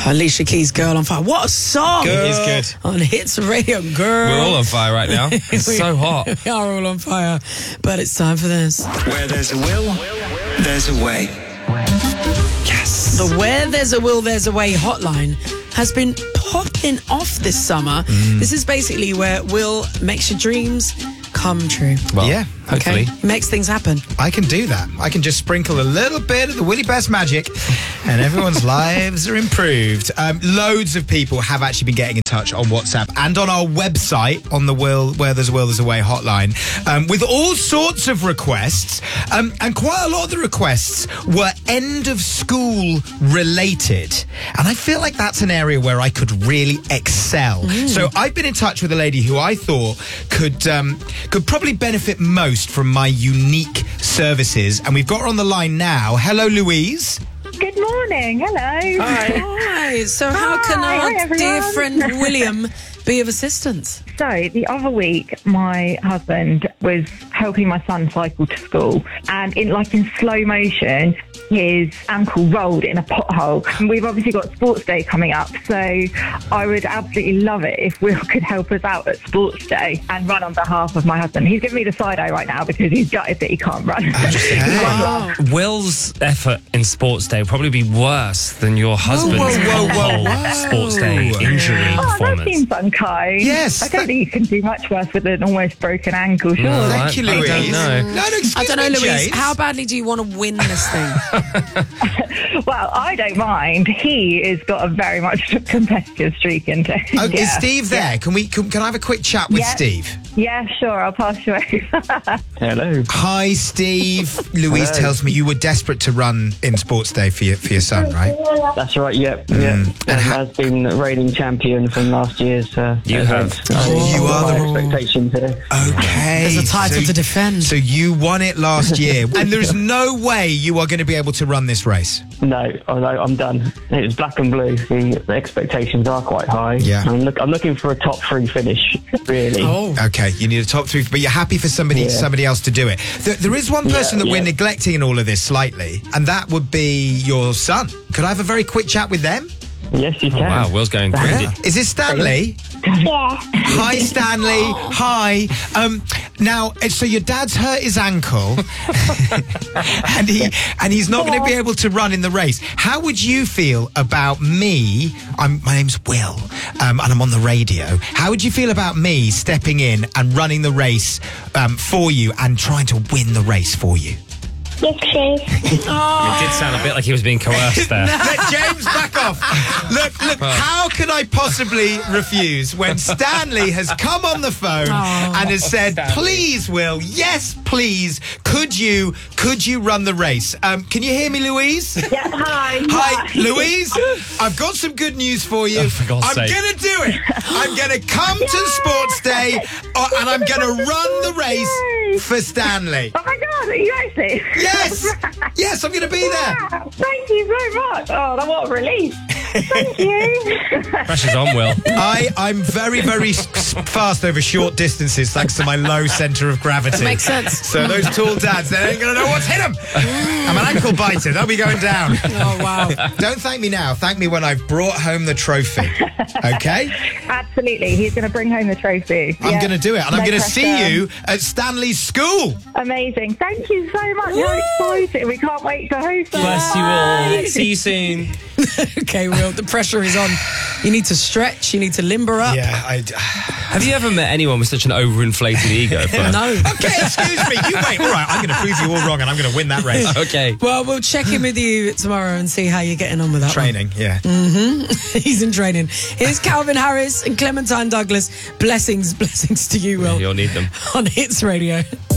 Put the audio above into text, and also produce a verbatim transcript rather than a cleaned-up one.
Alicia Keys' Girl on Fire. What a song! Girl. It is good. On Hits Radio, girl. We're all on fire right now. It's we, so hot. We are all on fire. But it's time for this. Where there's a will, there's a way. Yes. The Where There's a Will, There's a Way hotline has been popping off this summer. Mm. This is basically where Will makes your dreams come true. Well, yeah, hopefully. Okay? Makes things happen. I can do that. I can just sprinkle a little bit of the Willie Best magic and everyone's lives are improved. Um, loads of people have actually been getting in touch on WhatsApp and on our website on the Will, Where There's a Will, There's a Way hotline um, with all sorts of requests. Um, and quite a lot of the requests were end of school related. And I feel like that's an area where I could really excel. Mm. So I've been in touch with a lady who I thought could... Um, could probably benefit most from my unique services. And we've got her on the line now. Hello, Louise. Good morning. Hello. Hi. Hi. So how Hi. can our Hi, dear friend William be of assistance? So the other week, my husband was helping my son cycle to school, and in like in slow motion, his ankle rolled in a pothole. And we've obviously got sports day coming up, so I would absolutely love it if Will could help us out at sports day and run on behalf of my husband. He's giving me the side eye right now because he's gutted that he can't run. Wow. Will's effort in sports day will probably be worse than your husband's whoa, whoa, whoa, whoa. sports day injury Oh, performance. that seems unkind. Yes, I don't that- think you can do much worse with an almost broken ankle, sure. No, Thank you, I- I Louise. don't know. No, no, excuse I don't know, me, Louise. James. How badly do you want to win this thing? Well, I don't mind. He has got a very much competitive streak into him. Oh, yeah. Is Steve there? Can we? Can, can I have a quick chat with Yeah. Steve? Yeah, sure. I'll pass you over. Hello. Hi, Steve. Louise Hello. tells me you were desperate to run in sports day for your for your son, right? That's right, yep. yep. And And ha- has been reigning champion from last year's uh, You event. have. Oh, You are my the- expectations here. Okay. There's a title so, to defend. So you won it last year, and there's no way you are going to be able to run this race. No, oh, no, I'm done. It's black and blue. The, the expectations are quite high. Yeah. I'm, look, I'm looking for a top three finish, really. Oh. Okay, you need a top three, but you're happy for somebody Yeah. somebody else to do it. There, there is one person Yeah, that we're yeah. neglecting in all of this slightly, and that would be your son. Could I have a very quick chat with them? Yes, you can. Wow, Will's going crazy. Is this Stanley? Yeah. Hi, Stanley. Hi. Um, now, uh, so your dad's hurt his ankle, and he and he's not going to be able to run in the race. How would you feel about me? I'm, my name's Will, um, and I'm on the radio. How would you feel about me stepping in and running the race um, for you and trying to win the race for you? Yes, please. It did sound a bit like he was being coerced there. Let James back off. Look, look, how can I possibly refuse when Stanley has come on the phone Oh, and has said, Stanley. please, Will, yes, please, could you, could you run the race? Um, can you hear me, Louise? Yeah, hi. Hi, Louise. I've got some good news for you. Oh, for God's I'm sake. going to do it. I'm going to come to Sports Day uh, and I'm going to run the race for Stanley. Oh my God, are you actually? Yes. Yes, I'm going to be there. Wow, thank you so much. Oh, that what a relief. Thank you. Pressure's on, Will. I, I'm very, very s- fast over short distances thanks to my low centre of gravity. Makes sense. So those tall dads, they ain't going to know what's hit them. I'm an ankle biter. They'll be going down. Oh, wow. Don't thank me now. Thank me when I've brought home the trophy. Okay? Absolutely. He's going to bring home the trophy. I'm Yeah. going to do it. And I'm No going to see pressure. you at Stanley's school. Amazing. Thank you so much. We're excited. We can't wait to host it. Bless you all. See you soon. Okay, Will, the pressure is on. You need to stretch. You need to limber up. Yeah, I... Have you ever met anyone with such an overinflated ego? For... No. Okay, excuse me. You wait. All right, I'm going to prove you all wrong and I'm going to win that race. Okay. Well, we'll check in with you tomorrow and see how you're getting on with that one. Training, yeah. He's in training. Here's Calvin Harris and Clementine Douglas. Blessings, blessings to you, Will. You'll need them. On Hits Radio.